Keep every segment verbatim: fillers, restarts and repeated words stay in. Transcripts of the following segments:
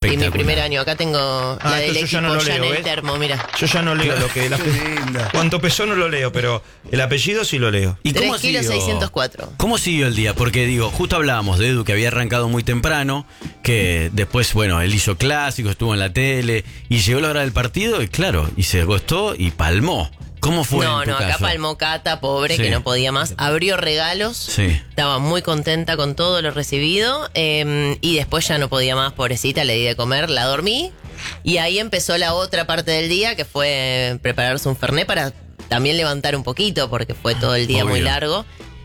Sí, mi primer año. Acá tengo Ah, la del esto yo equipo ya no lo ya leo, en el ¿ves? termo, mira. Yo ya no leo lo que... el ape- linda. Cuánto pesó no lo leo, pero el apellido sí lo leo. ¿Y cómo tres kilos siguió? seiscientos cuatro. ¿Cómo siguió el día? Porque digo, justo hablábamos de Edu que había arrancado muy temprano, que después, bueno, él hizo clásicos, estuvo en la tele, y llegó la hora del partido, y claro, y se acostó y palmó. ¿Cómo fue No, en tu no, acá caso? palmó Cata, pobre, Sí. que no podía más. Abrió regalos. Sí. Estaba muy contenta con todo lo recibido. eh, y después ya no podía más, pobrecita, le di de comer, la dormí. Y ahí empezó la otra parte del día, que fue prepararse un fernet para también levantar un poquito, porque fue todo el día Obvio. muy largo.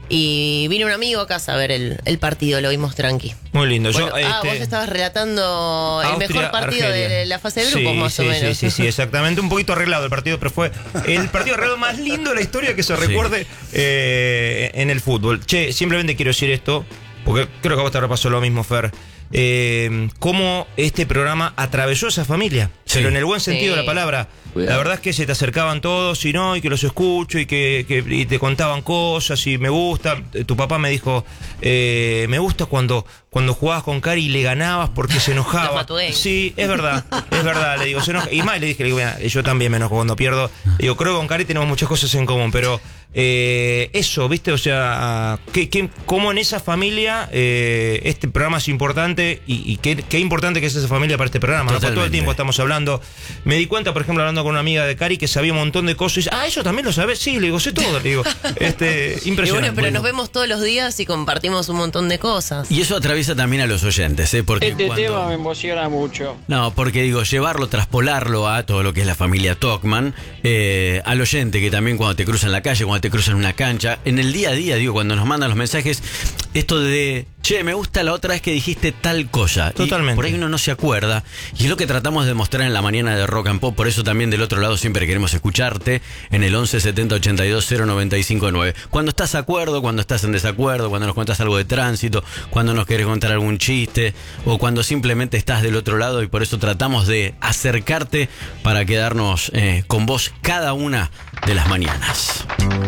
Y vino un amigo a casa a ver el, el partido, lo vimos tranqui. Muy lindo. Bueno, Yo, ah, este, vos estabas relatando el Austria, mejor partido Argelia. de la fase de grupos, Sí, más sí, o menos. Sí, sí, sí, exactamente. Un poquito arreglado el partido, pero fue el partido arreglado más lindo de la historia que se recuerde eh, en el fútbol. Che, simplemente quiero decir esto, porque creo que a vos te repasó lo mismo, Fer. Eh, cómo este programa atravesó esa familia, Sí. pero en el buen sentido Sí. de la palabra. Cuidado. La verdad es que se te acercaban todos y no, y que los escucho y que, que- y te contaban cosas y me gusta. Tu papá me dijo, eh, me gusta cuando, cuando jugabas con Cari y le ganabas porque se Los enojaba. Matuei. Sí, es verdad, es verdad, le digo, se enoja. Y más le dije, le digo, mira, yo también me enojo cuando pierdo. Le digo, creo que con Cari tenemos muchas cosas en común, pero eh, eso, ¿viste? O sea, ¿qué, qué, cómo en esa familia eh, este programa es importante y, y qué, qué importante que es esa familia para este programa, ¿no? Porque todo el Totalmente. tiempo estamos hablando. Me di cuenta, por ejemplo, hablando con una amiga de Cari que sabía un montón de cosas y dice, ah, ¿eso también lo sabes? Sí, le digo, sé todo, le digo, este, Y impresionante. bueno, pero nos vemos todos los días y compartimos un montón de cosas. Y eso atraviesa también a los oyentes, ¿eh? Porque Este cuando- tema me emociona mucho. No, porque digo, llevarlo, traspolarlo a todo lo que es la familia Tocman, eh, al oyente que también cuando te cruza en la calle, cuando te cruza en una cancha, en el día a día, digo, cuando nos mandan los mensajes, esto de, che, me gusta la otra vez que dijiste tal cosa. Y Totalmente. por ahí uno no se acuerda. Y es lo que tratamos de mostrar en la mañana de Rock and Pop, por eso también del otro lado siempre queremos escucharte en el once setenta ochenta y dos cero noventa y cinco nueve. Cuando estás de acuerdo, cuando estás en desacuerdo, cuando nos cuentas algo de tránsito, cuando nos querés contar algún chiste, o cuando simplemente estás del otro lado, y por eso tratamos de acercarte para quedarnos eh, con vos cada una de las mañanas.